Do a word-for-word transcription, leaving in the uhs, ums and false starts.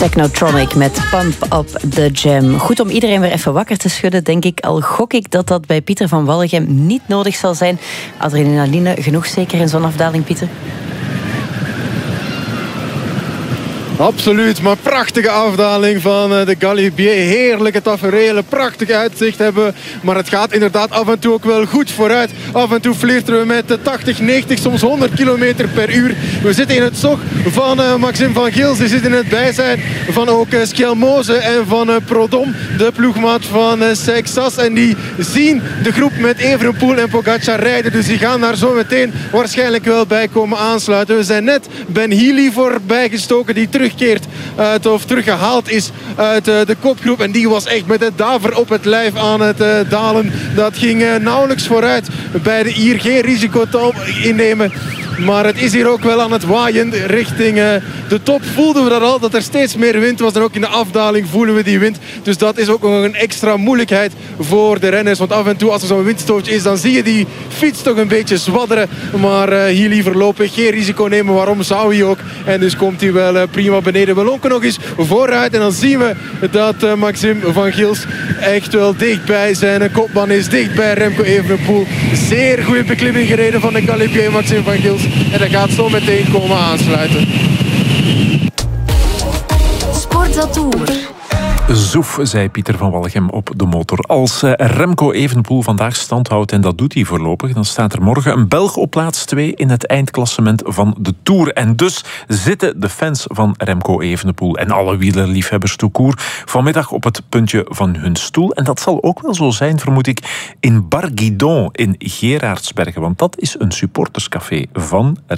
Technotronic met Pump Up The Jam. Goed om iedereen weer even wakker te schudden, denk ik. Al gok ik dat dat bij Pieter van Wallegem niet nodig zal zijn. Adrenaline genoeg zeker in zo'n afdaling, Pieter? Absoluut, maar prachtige afdaling van de Galibier. Heerlijke tafereelen, prachtig uitzicht hebben. Maar het gaat inderdaad af en toe ook wel goed vooruit. Af en toe flirten we met tachtig, negentig, soms honderd kilometer per uur. We zitten in het zog van uh, Maxime van Gils. We zitten in het bijzijn van ook uh, Skjelmose en van uh, Prodom, de ploegmaat van uh, Seixas. En die zien de groep met Evenepoel en Pogacar rijden. Dus die gaan daar zo meteen waarschijnlijk wel bij komen aansluiten. We zijn net Ben Healy voorbij gestoken, die terugkeert uit, of teruggehaald is uit uh, de kopgroep. En die was echt met de daver op het lijf aan het uh, dalen. Dat ging uh, nauwelijks vooruit bij de I R. Geen risico te innemen. Maar het is hier ook wel aan het waaien richting uh, de top. Voelden we dat al, dat er steeds meer wind was. En ook in de afdaling voelen we die wind. Dus dat is ook nog een extra moeilijkheid voor de renners. Want af en toe als er zo'n windstootje is, dan zie je die fiets toch een beetje zwadderen. Maar uh, hier liever voorlopig geen risico nemen. Waarom zou hij ook? En dus komt hij wel uh, prima beneden. We lonken nog eens vooruit. En dan zien we dat uh, Maxime van Gils echt wel dichtbij zijn kopman is. Dichtbij Remco Evenepoel. Zeer goede beklimming gereden van de Galibier, Maxime van Gils. En dat gaat zo meteen komen aansluiten. Sportatour. Zoef, zei Pieter van Wallegem op de motor. Als uh, Remco Evenepoel vandaag stand houdt, en dat doet hij voorlopig, dan staat er morgen een Belg op plaats twee in het eindklassement van de Tour. En dus zitten de fans van Remco Evenepoel en alle wielerliefhebbers tout court vanmiddag op het puntje van hun stoel. En dat zal ook wel zo zijn, vermoed ik, in Bar Guidon in Geraardsbergen. Want dat is een supporterscafé van